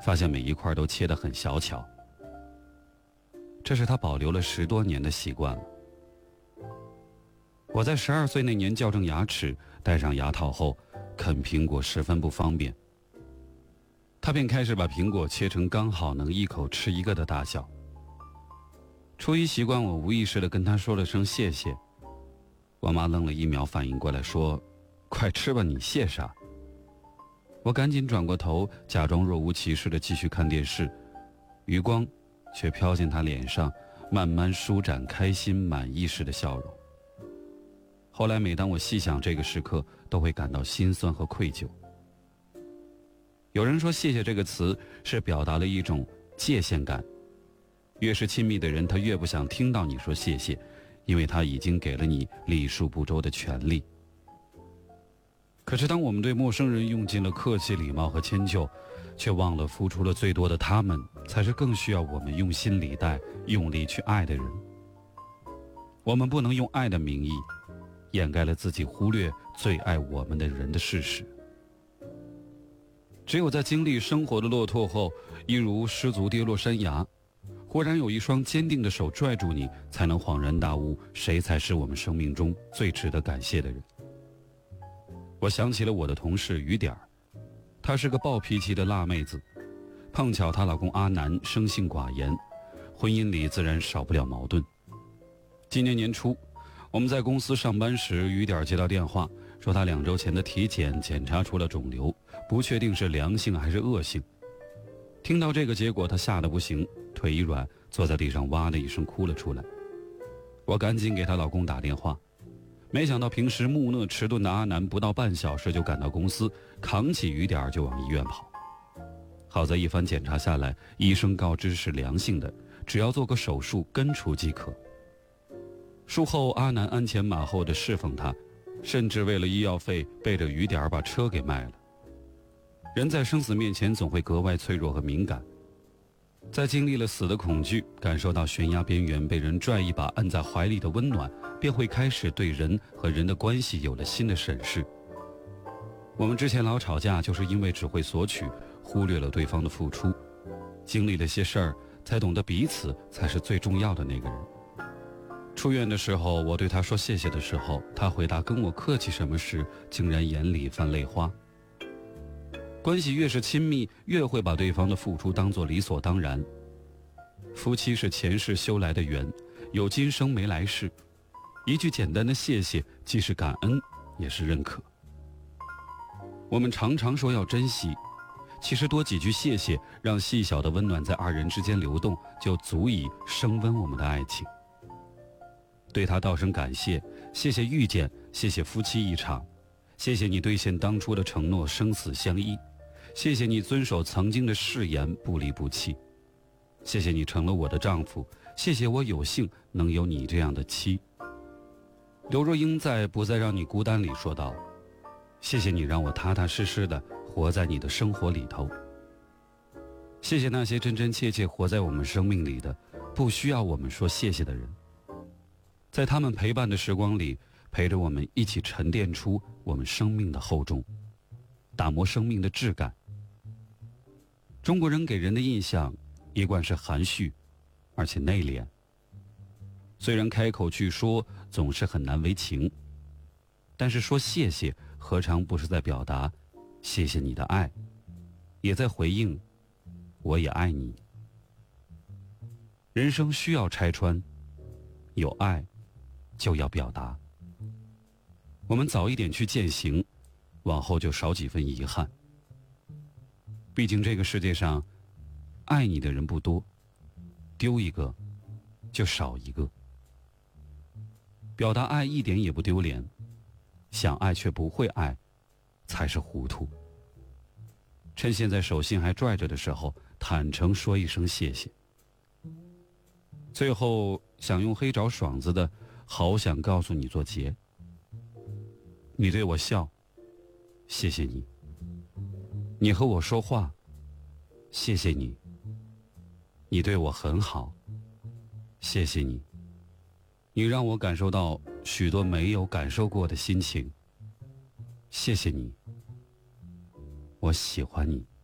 发现每一块都切得很小巧。这是他保留了10多年的习惯了。我在12岁那年矫正牙齿，戴上牙套后，啃苹果十分不方便。他便开始把苹果切成刚好能一口吃一个的大小。出于习惯，我无意识地跟他说了声谢谢。我妈愣了1秒，反应过来说：“快吃吧，你谢啥？”我赶紧转过头，假装若无其事地继续看电视，余光却飘进他脸上，慢慢舒展开心满意时的笑容。后来每当我细想这个时刻，都会感到心酸和愧疚。有人说谢谢这个词是表达了一种界限感，越是亲密的人，他越不想听到你说谢谢，因为他已经给了你礼数不周的权利。可是当我们对陌生人用尽了客气礼貌和迁就，却忘了付出了最多的他们才是更需要我们用心礼待用力去爱的人。我们不能用爱的名义掩盖了自己忽略最爱我们的人的事实。只有在经历生活的落拓后，一如失足跌落山崖，忽然有一双坚定的手拽住你，才能恍然大悟，谁才是我们生命中最值得感谢的人。我想起了我的同事雨点儿，她是个暴脾气的辣妹子，碰巧她老公阿南生性寡言，婚姻里自然少不了矛盾。今年年初，我们在公司上班时，雨点儿接到电话，说她2周前的体检检查出了肿瘤，不确定是良性还是恶性。听到这个结果，她吓得不行，腿一软，坐在地上哇的一声哭了出来。我赶紧给她老公打电话，没想到平时木讷迟钝的阿南不到半小时就赶到公司，扛起雨点就往医院跑。好在一番检查下来，医生告知是良性的，只要做个手术根除即可。术后阿南鞍前马后地侍奉他，甚至为了医药费背着雨点把车给卖了。人在生死面前总会格外脆弱和敏感，在经历了死的恐惧，感受到悬崖边缘被人拽一把按在怀里的温暖，便会开始对人和人的关系有了新的审视。我们之前老吵架，就是因为只会索取，忽略了对方的付出。经历了些事儿，才懂得彼此才是最重要的那个人。出院的时候，我对他说谢谢的时候，他回答跟我客气什么时，竟然眼里泛泪花。关系越是亲密，越会把对方的付出当作理所当然。夫妻是前世修来的缘，有今生没来世，一句简单的谢谢，既是感恩，也是认可。我们常常说要珍惜，其实多几句谢谢，让细小的温暖在2人之间流动，就足以升温我们的爱情。对他道声感谢，谢谢遇见，谢谢夫妻一场，谢谢你兑现当初的承诺，生死相依，谢谢你遵守曾经的誓言，不离不弃，谢谢你成了我的丈夫，谢谢我有幸能有你这样的妻。刘若英在《不再让你孤单》里说道，谢谢你让我踏踏实实的活在你的生活里头。谢谢那些真真切切活在我们生命里的，不需要我们说谢谢的人，在他们陪伴的时光里，陪着我们一起沉淀出我们生命的厚重，打磨生命的质感。中国人给人的印象一贯是含蓄而且内敛，虽然开口去说总是很难为情，但是说谢谢何尝不是在表达谢谢你的爱，也在回应我也爱你。人生需要拆穿，有爱就要表达。我们早一点去践行，往后就少几分遗憾。毕竟这个世界上爱你的人不多，丢一个就少一个。表达爱一点也不丢脸，想爱却不会爱才是糊涂。趁现在手心还拽着的时候，坦诚说一声谢谢。最后想用黑找爽子的好想告诉你做结，你对我笑，谢谢你；你和我说话，谢谢你；你对我很好，谢谢你；你让我感受到许多没有感受过的心情，谢谢你。我喜欢你。